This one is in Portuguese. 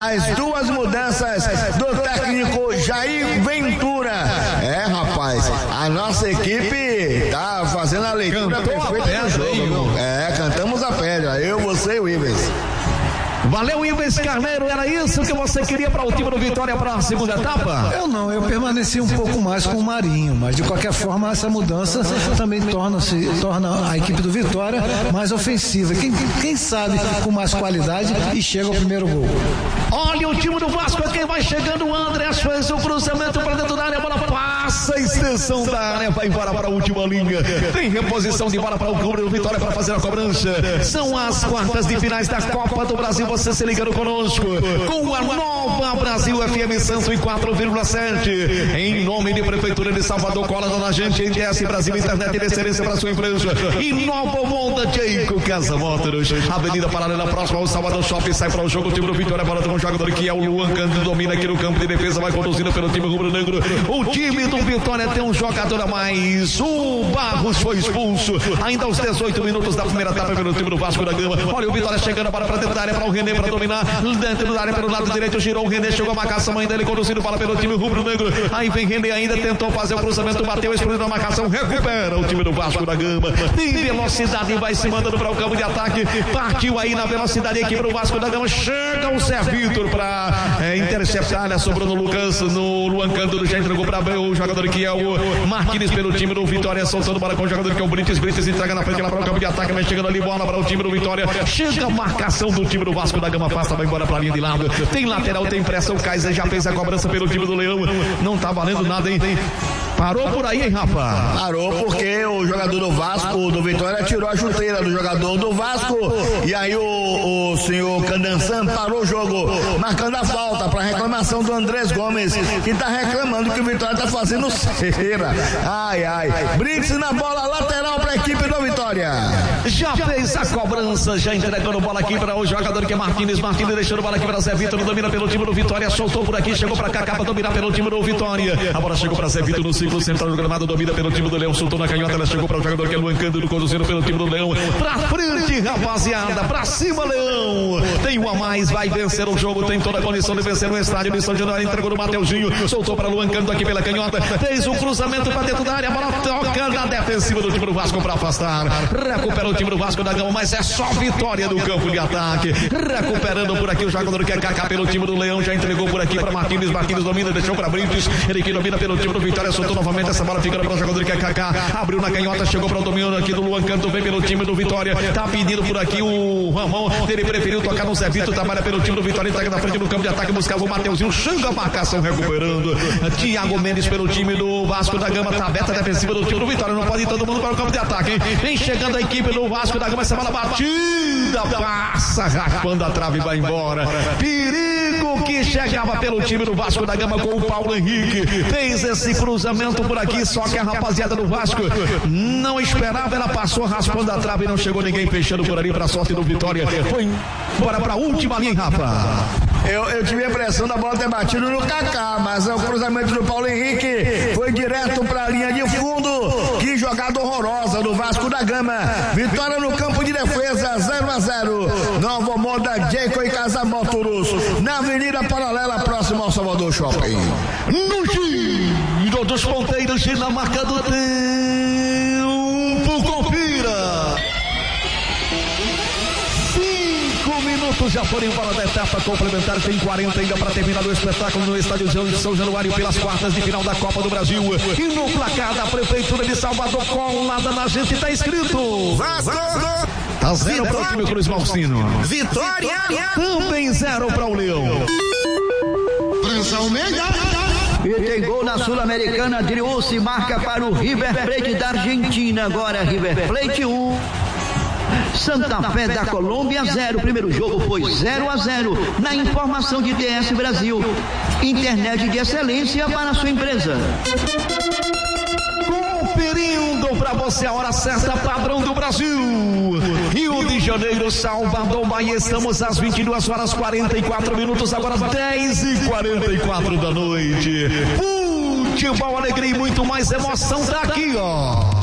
As duas mudanças do técnico Jair Ventura. Rapaz, a nossa equipe tá fazendo a leitura perfeita do jogo. Cantamos a pedra, eu, você e o Ives. Valeu, Ives Carneiro, era isso que você queria para o time do Vitória para a segunda etapa? Eu permaneci um pouco mais com o Marinho, mas de qualquer forma essa mudança também torna a equipe do Vitória mais ofensiva, quem sabe com mais qualidade e chega ao primeiro gol. Olha o time do Vasco, quem vai chegando, o André fez o cruzamento para dentro da área, a bola passa, a extensão da área, vai embora para a última linha, tem reposição de bola para o clube do Vitória para fazer a cobrança. São as quartas de finais da Copa do Brasil, você se ligando conosco, com a nova Brasil FM 104,7, em nome de Prefeitura de Salvador, cola na gente, NDS Brasil Internet de excelência para sua empresa, e Nova Monda Jeico Casa Motors, Avenida Paralela, próxima ao Salvador Shopping, sai para o jogo, o time do Vitória, bola com um jogador que é o Luan Cândido, domina aqui no campo de defesa, vai conduzindo pelo time rubro-negro, o time do Vitória tem um jogador a mais, o Barros foi expulso, ainda aos 18 minutos da primeira etapa pelo time do Vasco da Gama. Olha o Vitória chegando para dentro da área, para o René, para dominar, dentro da área pelo lado direito, girou o René, chegou a marcação ainda, ele conduzindo bola pelo time rubro-negro, aí vem René ainda, tentou fazer o cruzamento, bateu, explodiu a marcação, recupera o time do Vasco da Gama, tem velocidade, vai se mandando para o campo de ataque, partiu aí na velocidade a equipe do Vasco da Gama, chega o Zé Vitor para interceptar, né? Sobrou no Lucas, no Luan Cândido, já entregou para o jogador que é o Marquinhos pelo time do Vitória, soltando bola com o jogador que é o Brites entrega na frente lá para o campo de ataque, mas chegando ali, bola para o time do Vitória, chega a marcação do time do Vasco da Gama, afasta, vai embora para a linha de lado, tem lateral, tem pressão, o Kaiser já fez a cobrança pelo time do Leão, não tá valendo nada, hein? Parou por aí, hein, Rafa? Parou porque o jogador do Vasco, do Vitória, tirou a chuteira do jogador do Vasco, e aí o senhor Candançan parou o jogo, marcando a falta para reclamação do Andrés Gomes, que tá reclamando que o Vitória tá fazendo cera. Brits na bola, lateral para a equipe do Vitória. Já fez a cobrança, já entregando bola aqui para o jogador que é Marquinhos deixando bola aqui para Zé Vitor, domina pelo time do Vitória, soltou por aqui, chegou para cá para dominar pelo time do Vitória, a bola chegou para Zé Vitor no círculo central do gramado, domina pelo time do Leão, soltou na canhota, ela chegou para o jogador que é Luan Cândido, conduzindo pelo time do Leão, pra frente, rapaziada, pra cima, Leão, tem um a mais, vai vencer o jogo, tem toda a condição de vencer no estádio de São Januário, entregou no Mateuzinho, soltou para Luan Cândido aqui pela canhota, fez um cruzamento para dentro da área, a bola toca na defensiva do time do Vasco para afastar, recupera o time do Vasco da Gama, mas é só vitória do campo de ataque, recuperando por aqui o jogador que é Kaká pelo time do Leão, já entregou por aqui para Marquinhos domina, deixou para Brites, ele que domina pelo time do Vitória, soltou novamente essa bola, ficando para o jogador que é Kaká, abriu na canhota, chegou para o domínio aqui do Luan Cândido, vem pelo time do Vitória, tá pedindo por aqui o Ramon, ele preferiu tocar no Zé Vitor, trabalha pelo time do Vitória, entrega na frente do campo de ataque, buscava o Mateuzinho, chega a marcação, recuperando, Thiago Mendes pelo time do Vasco da Gama, tá aberta a defensiva do time do Vitória, não pode ir todo mundo para o campo de ataque, hein? Vem chegando a equipe do Vasco da Gama, essa bola batida, passa, raspando a trave e vai embora, perigo que chegava pelo time do Vasco da Gama com o Paulo Henrique, fez esse cruzamento por aqui, só que a rapaziada do Vasco não esperava, ela passou raspando a trave e não chegou ninguém fechando por ali para a sorte do Vitória, foi embora para a última linha, Rafa. Eu tive a impressão da bola ter batido no Kaká, mas o cruzamento do Paulo Henrique foi direto para a linha de fundo. Que jogada horrorosa do Vasco da Gama. Vitória no campo de defesa, 0-0. Nova Moda Jeico e Casa Motors, na Avenida Paralela, próximo ao Salvador Shopping. No giro dos ponteiros e na marca do tempo, confira. 5 minutos já foram embora da etapa complementar, tem 40 ainda para terminar o espetáculo no estádio de São Januário pelas quartas de final da Copa do Brasil. E no placar da Prefeitura de Salvador, colada na gente, tá escrito Vasco! Tá 0 para o time Cruz Malcino. Vitória! Também 0 para o Leão. França Almeida! E tem gol na Sul-Americana, Driussi marca para o River Plate da Argentina. Agora River Plate 1. Santa Fé da Colômbia 0. O primeiro jogo foi 0-0. Na informação de DS Brasil, internet de excelência para a sua empresa. Conferindo para você a hora certa, padrão do Brasil, Rio de Janeiro, Salvador, Bahia, estamos às 22 horas 44 minutos, agora 10h44 da noite. Futebol, alegria e muito mais emoção tá aqui, ó.